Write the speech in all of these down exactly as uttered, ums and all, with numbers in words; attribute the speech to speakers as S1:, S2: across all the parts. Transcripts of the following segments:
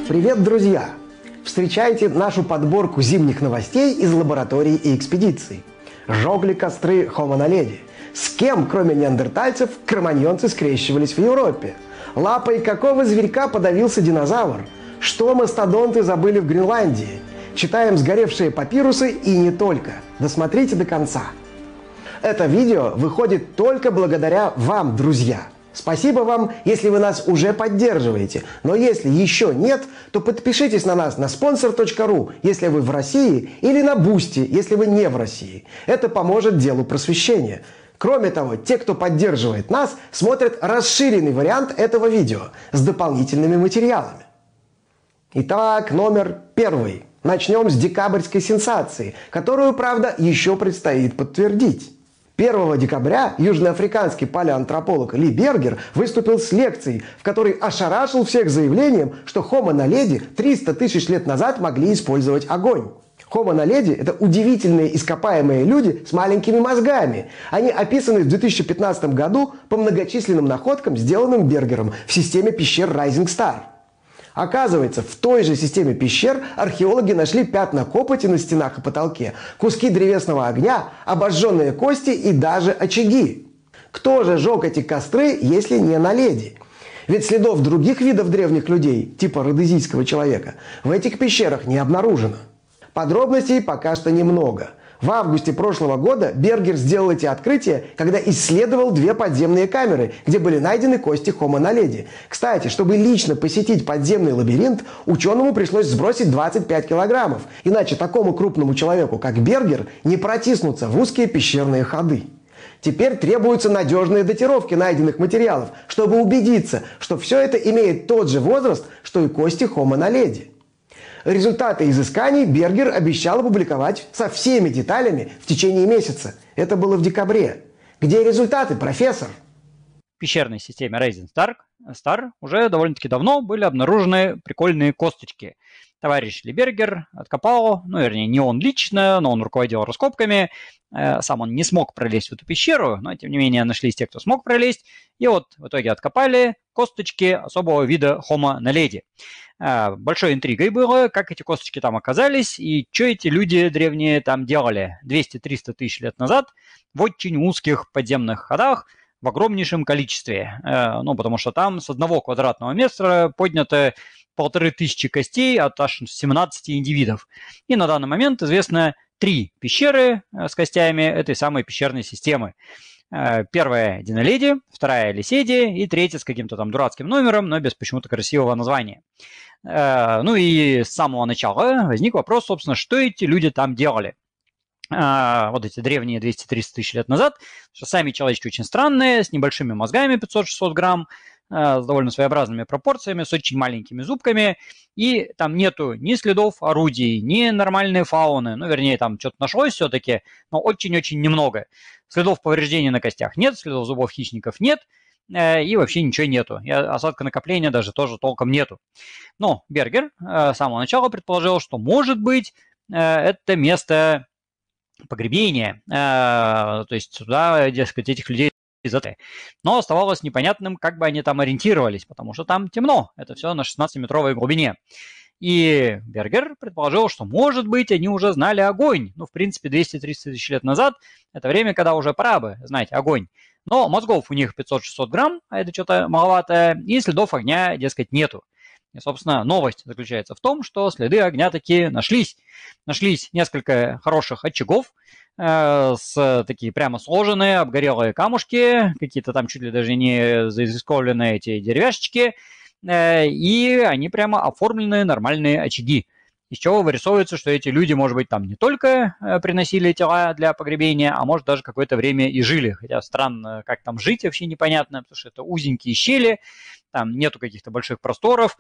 S1: Привет, друзья! Встречайте нашу подборку зимних новостей из лабораторий и экспедиций. Жёгли костры Homo naledi? С кем, кроме неандертальцев, кроманьонцы скрещивались в Европе? Лапой какого зверька подавился динозавр? Что мастодонты забыли в Гренландии? Читаем сгоревшие папирусы и не только. Досмотрите до конца. Это видео выходит только благодаря вам, друзья. Спасибо вам, если вы нас уже поддерживаете. Но если еще нет, то подпишитесь на нас на спонсор точка ру, если вы в России, или на Бусти, если вы не в России. Это поможет делу просвещения. Кроме того, те, кто поддерживает нас, смотрят расширенный вариант этого видео с дополнительными материалами. Итак, номер первый. Начнем с декабрьской сенсации, которую, правда, еще предстоит подтвердить. первого декабря южноафриканский палеоантрополог Ли Бергер выступил с лекцией, в которой ошарашил всех заявлением, что Homo naledi триста тысяч лет назад могли использовать огонь. Homo naledi – это удивительные ископаемые люди с маленькими мозгами. Они описаны в две тысячи пятнадцатом году по многочисленным находкам, сделанным Бергером в системе пещер Rising Star. Оказывается, в той же системе пещер археологи нашли пятна копоти на стенах и потолке, куски древесного огня, обожженные кости и даже очаги. Кто же жег эти костры, если не naledi? Ведь следов других видов древних людей, типа родезийского человека, в этих пещерах не обнаружено. Подробностей пока что немного. В августе прошлого года Бергер сделал эти открытия, когда исследовал две подземные камеры, где были найдены кости Homo naledi. Кстати, чтобы лично посетить подземный лабиринт, ученому пришлось сбросить двадцать пять килограммов. Иначе такому крупному человеку, как Бергер, не протиснуться в узкие пещерные ходы. Теперь требуются надежные датировки найденных материалов, чтобы убедиться, что все это имеет тот же возраст, что и кости Homo naledi. Результаты изысканий Бергер обещал опубликовать со всеми деталями в течение месяца. Это было в декабре. Где результаты, профессор?
S2: В пещерной системе Rising Star, Star уже довольно-таки давно были обнаружены прикольные косточки. Товарищ Ли Бергер откопал, ну, вернее, не он лично, но он руководил раскопками. Сам он не смог пролезть в эту пещеру, но, тем не менее, нашлись те, кто смог пролезть. И вот в итоге откопали косточки особого вида Homo naledi. Большой интригой было, как эти косточки там оказались и что эти люди древние там делали двести-триста тысяч лет назад в очень узких подземных ходах в огромнейшем количестве. Ну, потому что там с одного квадратного метра поднято полторы тысячи костей от аж семнадцати индивидов. И на данный момент известно три пещеры с костями этой самой пещерной системы. Первая Диноледи, вторая Лиседи и третья с каким-то там дурацким номером, но без почему-то красивого названия. Ну и с самого начала возник вопрос, собственно, что эти люди там делали. Вот эти древние двести-триста тысяч лет назад, что сами человечки очень странные, с небольшими мозгами пятьсот-шестьсот грамм, с довольно своеобразными пропорциями, с очень маленькими зубками, и там нету ни следов орудий, ни нормальной фауны, ну, вернее, там что-то нашлось все-таки, но очень-очень немного. Следов повреждений на костях нет, следов зубов хищников нет, и вообще ничего нету. И осадка накопления даже тоже толком нету. Но Бергер с самого начала предположил, что, может быть, это место погребения, то есть сюда, дескать, этих людей. Но оставалось непонятным, как бы они там ориентировались, потому что там темно, это все на шестнадцатиметровой глубине. И Бергер предположил, что, может быть, они уже знали огонь. Ну, в принципе, двести-триста тысяч лет назад – это время, когда уже пора бы знать огонь. Но мозгов у них пятьсот-шестьсот грамм, а это что-то маловато, и следов огня, дескать, нету. И, собственно, новость заключается в том, что следы огня таки нашлись. Нашлись несколько хороших очагов, э, с такие прямо сложенные, обгорелые камушки, какие-то там чуть ли даже не заисковленные эти деревяшечки, э, и они прямо оформленные нормальные очаги. Из чего вырисовывается, что эти люди, может быть, там не только приносили тела для погребения, а может даже какое-то время и жили. Хотя странно, как там жить, вообще непонятно, потому что это узенькие щели, там нету каких-то больших просторов,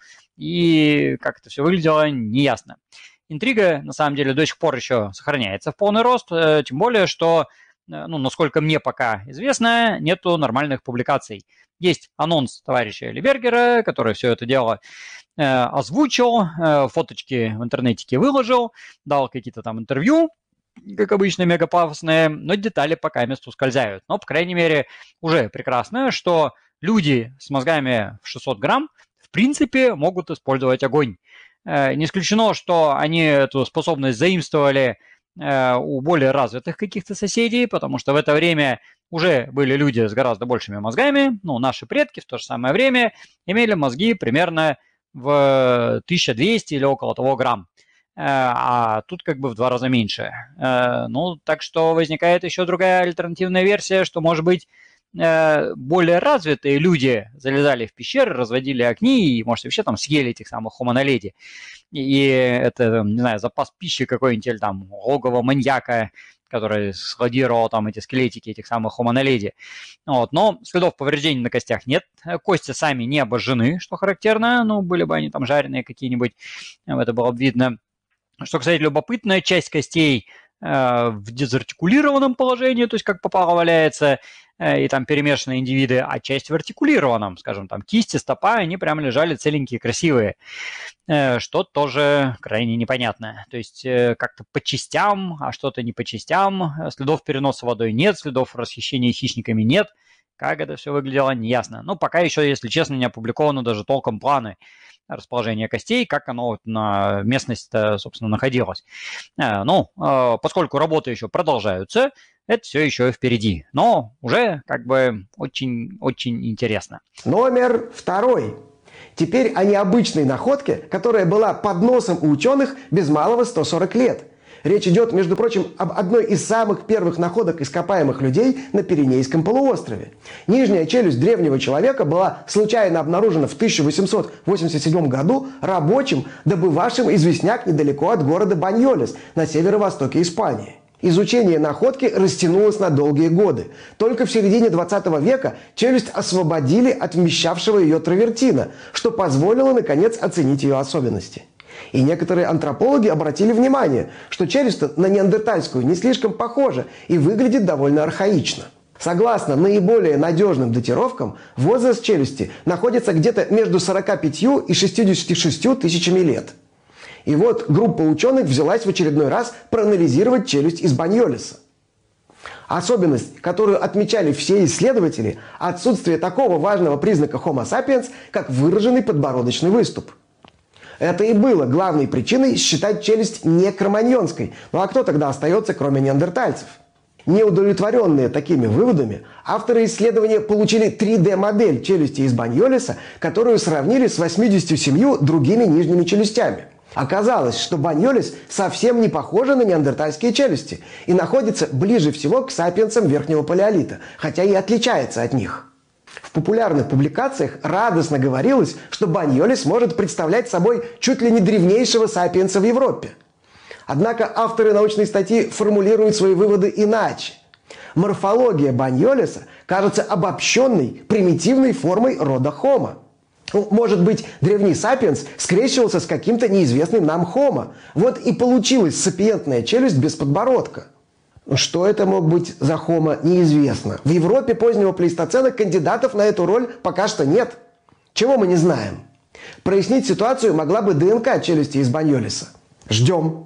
S2: и как это все выглядело, неясно. Интрига, на самом деле, до сих пор еще сохраняется в полный рост, тем более, что, ну, насколько мне пока известно, нету нормальных публикаций. Есть анонс товарища Ли Бергера, который все это дело э, озвучил, э, фоточки в интернете выложил, дал какие-то там интервью, как обычно, мегапафосные, но детали пока месту ускользают. Но, по крайней мере, уже прекрасно, что люди с мозгами в шестьсот грамм в принципе могут использовать огонь. Не исключено, что они эту способность заимствовали у более развитых каких-то соседей, потому что в это время уже были люди с гораздо большими мозгами. Ну, наши предки в то же самое время имели мозги примерно в тысячу двести или около того грамм. А тут как бы в два раза меньше. Ну, так что возникает еще другая альтернативная версия, что, может быть, более развитые люди залезали в пещеры, разводили огни и, может, вообще там съели этих самых Homo naledi. И это, не знаю, запас пищи какой-нибудь, или там логово маньяка, который складировал там эти скелетики этих самых Homo naledi. Вот. Но следов повреждений на костях нет. Кости сами не обожжены, что характерно. Ну, были бы они там жареные какие-нибудь, это было бы видно. Что, кстати, любопытная часть костей э, в дезартикулированном положении, то есть как попало валяется, э, и там перемешанные индивиды, а часть в артикулированном, скажем, там кисти, стопа, они прям лежали целенькие, красивые, э, что тоже крайне непонятно. То есть э, как-то по частям, а что-то не по частям, следов переноса водой нет, следов расхищения хищниками нет. Как это все выглядело, неясно. Ну, пока еще, если честно, не опубликовано даже толком планы расположение костей, как оно на местности, собственно, находилось. Ну, поскольку работы еще продолжаются, это все еще впереди. Но уже как бы очень-очень интересно.
S1: Номер второй. Теперь о необычной находке, которая была под носом у ученых без малого сто сорок лет. Речь идет, между прочим, об одной из самых первых находок ископаемых людей на Пиренейском полуострове. Нижняя челюсть древнего человека была случайно обнаружена в тысяча восемьсот восемьдесят седьмом году рабочим, добывавшим известняк недалеко от города Баньолес на северо-востоке Испании. Изучение находки растянулось на долгие годы. Только в середине двадцатого века челюсть освободили от вмещавшего ее травертина, что позволило, наконец, оценить ее особенности. И некоторые антропологи обратили внимание, что челюсть на неандертальскую не слишком похожа и выглядит довольно архаично. Согласно наиболее надежным датировкам, возраст челюсти находится где-то между сороками пятью и шестьюдесятью шестью тысячами лет. И вот группа ученых взялась в очередной раз проанализировать челюсть из Баньолеса. Особенность, которую отмечали все исследователи, отсутствие такого важного признака Homo sapiens, как выраженный подбородочный выступ. Это и было главной причиной считать челюсть не кроманьонской. Ну а кто тогда остается, кроме неандертальцев? Неудовлетворенные такими выводами, авторы исследования получили три дэ-модель челюсти из Баньолеса, которую сравнили с восьмидесятью семью другими нижними челюстями. Оказалось, что Баньолес совсем не похожа на неандертальские челюсти и находится ближе всего к сапиенсам верхнего палеолита, хотя и отличается от них. В популярных публикациях радостно говорилось, что Баньолес может представлять собой чуть ли не древнейшего сапиенса в Европе. Однако авторы научной статьи формулируют свои выводы иначе. Морфология Баньолеса кажется обобщенной, примитивной формой рода Homo. Ну, может быть, древний сапиенс скрещивался с каким-то неизвестным нам Homo. Вот и получилась сапиентная челюсть без подбородка. Что это мог быть за Homo, неизвестно. В Европе позднего плейстоцена кандидатов на эту роль пока что нет. Чего мы не знаем? Прояснить ситуацию могла бы ДНК челюсти из Баньолеса. Ждем.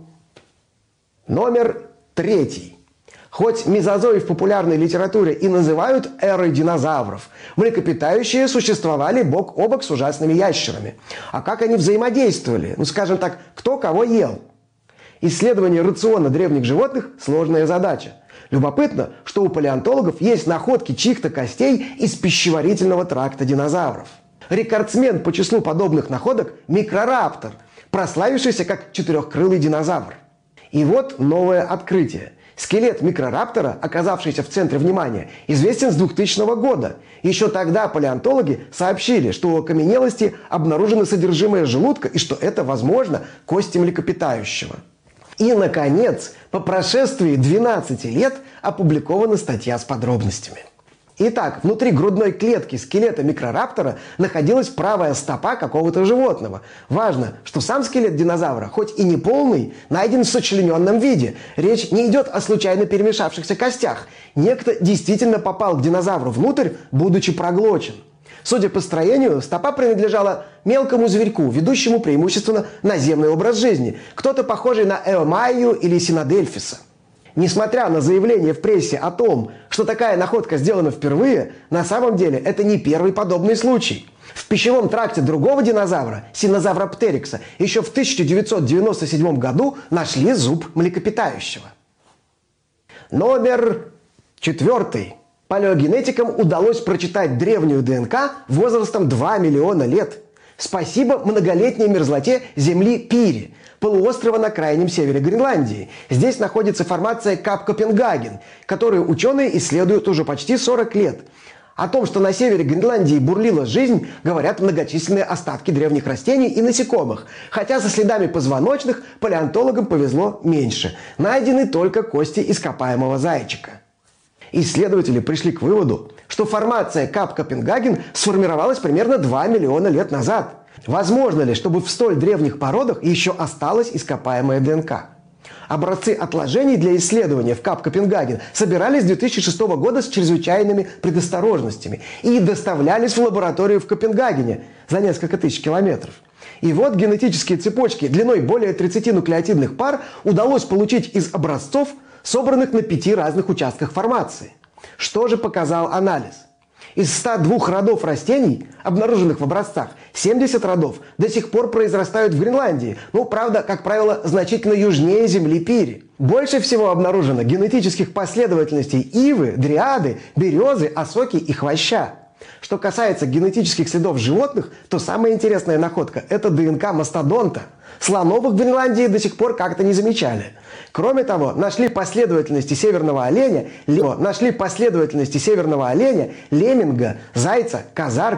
S1: Номер третий. Хоть мезозой в популярной литературе и называют эрой динозавров, млекопитающие существовали бок о бок с ужасными ящерами. А как они взаимодействовали? Ну, скажем так, кто кого ел? Исследование рациона древних животных – сложная задача. Любопытно, что у палеонтологов есть находки чьих-то костей из пищеварительного тракта динозавров. Рекордсмен по числу подобных находок – микрораптор, прославившийся как четырехкрылый динозавр. И вот новое открытие. Скелет микрораптора, оказавшийся в центре внимания, известен с двухтысячного года. Еще тогда палеонтологи сообщили, что у окаменелости обнаружено содержимое желудка и что это, возможно, кости млекопитающего. И, наконец, по прошествии двенадцати лет опубликована статья с подробностями. Итак, внутри грудной клетки скелета микрораптора находилась правая стопа какого-то животного. Важно, что сам скелет динозавра, хоть и не полный, найден в сочлененном виде. Речь не идет о случайно перемешавшихся костях. Некто действительно попал к динозавру внутрь, будучи проглочен. Судя по строению, стопа принадлежала мелкому зверьку, ведущему преимущественно наземный образ жизни. Кто-то похожий на Эомайю или Синодельфиса. Несмотря на заявление в прессе о том, что такая находка сделана впервые, на самом деле это не первый подобный случай. В пищевом тракте другого динозавра, синозавроптерикса, еще в тысяча девятьсот девяносто седьмом году нашли зуб млекопитающего. Номер четвертый. Палеогенетикам удалось прочитать древнюю ДНК возрастом два миллиона лет. Спасибо многолетней мерзлоте земли Пири, полуострова на крайнем севере Гренландии. Здесь находится формация Кап-Копенгаген, которую ученые исследуют уже почти сорок лет. О том, что на севере Гренландии бурлила жизнь, говорят многочисленные остатки древних растений и насекомых. Хотя со следами позвоночных палеонтологам повезло меньше. Найдены только кости ископаемого зайчика. Исследователи пришли к выводу, что формация Кап-Копенгаген сформировалась примерно два миллиона лет назад. Возможно ли, чтобы в столь древних породах еще осталась ископаемая ДНК? Образцы отложений для исследования в Кап-Копенгаген собирались с две тысячи шестого года с чрезвычайными предосторожностями и доставлялись в лабораторию в Копенгагене за несколько тысяч километров. И вот генетические цепочки длиной более тридцати нуклеотидных пар удалось получить из образцов, собранных на пяти разных участках формации. Что же показал анализ? Из ста двух родов растений, обнаруженных в образцах, семьдесят родов до сих пор произрастают в Гренландии. Ну, правда, как правило, значительно южнее земли Пири. Больше всего обнаружено генетических последовательностей ивы, дриады, березы, осоки и хвоща. Что касается генетических следов животных, то самая интересная находка – это ДНК мастодонта. Слонов в Гренландии до сих пор как-то не замечали. Кроме того, нашли последовательности северного оленя, нашли последовательности северного оленя, лемминга, зайца, казар,